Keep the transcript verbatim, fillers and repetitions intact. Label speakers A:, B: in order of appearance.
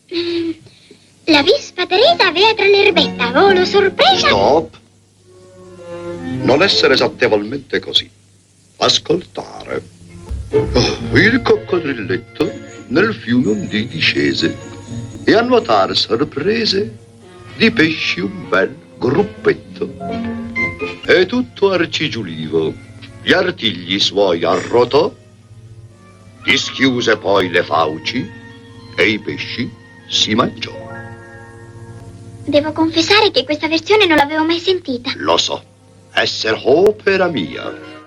A: Mm, la Vispa Teresa aveva tra l'erbetta, volo sorpresa...
B: Stop! Non essere esattamente così. Ascoltare. Oh, il coccodrilletto nel fiume un dì discese e a nuotare sorprese di pesci un bel gruppetto. E tutto arcigiulivo gli artigli suoi arrotò, dischiuse poi le fauci e i pesci si mangiò.
A: Devo confessare che questa versione non l'avevo mai sentita.
B: Lo so, essere opera mia.